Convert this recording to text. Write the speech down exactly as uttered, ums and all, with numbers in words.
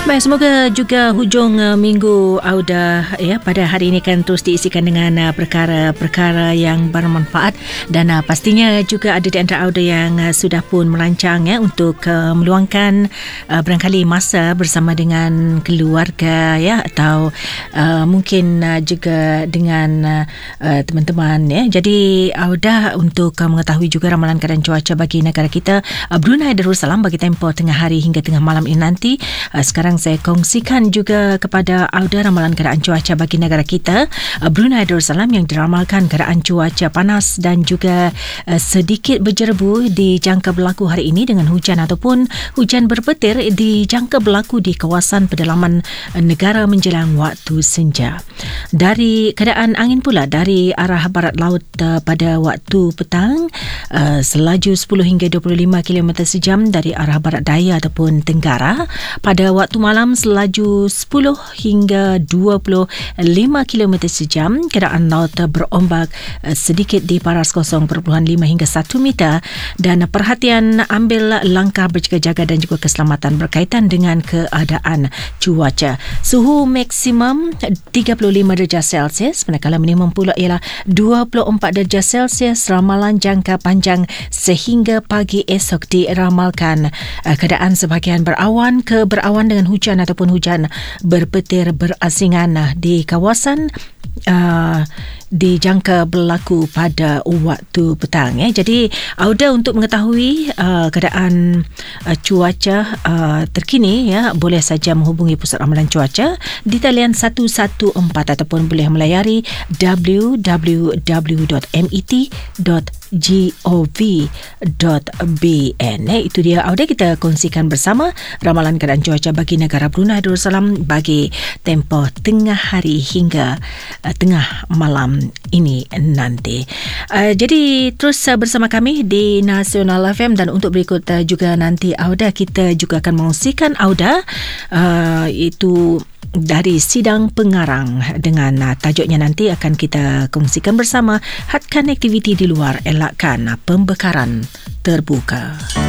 Baik, semoga juga hujung uh, minggu Auda ya pada hari ini kan terus diisikan dengan uh, perkara-perkara yang bermanfaat dan uh, pastinya juga ada di antara Auda yang uh, sudah pun merancang ya untuk uh, meluangkan uh, barangkali masa bersama dengan keluarga ya atau uh, mungkin uh, juga dengan uh, uh, teman-teman ya. Jadi Auda untuk uh, mengetahui juga ramalan keadaan cuaca bagi negara kita uh, Brunei Darussalam bagi tempoh tengah hari hingga tengah malam ini nanti. Uh, sekarang saya kongsikan juga kepada Auda ramalan keadaan cuaca bagi negara kita Brunei Darussalam yang diramalkan keadaan cuaca panas dan juga uh, sedikit berjerebu dijangka berlaku hari ini dengan hujan ataupun hujan berpetir dijangka berlaku di kawasan pedalaman negara menjelang waktu senja. Dari keadaan angin pula dari arah barat laut uh, pada waktu petang uh, selaju sepuluh hingga dua puluh lima kilometer sejam dari arah barat daya ataupun tenggara. Pada waktu malam selaju sepuluh hingga dua puluh lima kilometer sejam. Keadaan laut berombak sedikit di paras kosong perpuluhan lima hingga satu meter dan perhatian ambil langkah berjaga-jaga dan juga keselamatan berkaitan dengan keadaan cuaca. Suhu maksimum tiga puluh lima darjah Celsius, manakala minimum pula ialah dua puluh empat darjah Celsius. Ramalan jangka panjang sehingga pagi esok diramalkan keadaan sebahagian berawan ke berawan dengan hujan ataupun hujan berpetir berasingan di kawasan uh, dijangka berlaku pada waktu petang ya. Jadi Auda untuk mengetahui uh, keadaan uh, cuaca uh, terkini ya boleh saja menghubungi Pusat Ramalan Cuaca di talian satu satu empat ataupun boleh melayari w w w dot met dot gov dot b n. Eh, itu dia Auda kita kongsikan bersama ramalan keadaan cuaca bagi negara Brunei Darussalam bagi tempoh tengah hari hingga uh, tengah malam ini nanti. Uh, jadi terus uh, bersama kami di Nasional F M dan untuk berikut uh, juga nanti Auda kita juga akan mengongsikan Auda uh, itu dari sidang pengarang dengan uh, tajuknya nanti akan kita kongsikan bersama. Had connectivity di luar, elakkan pembekaran terbuka.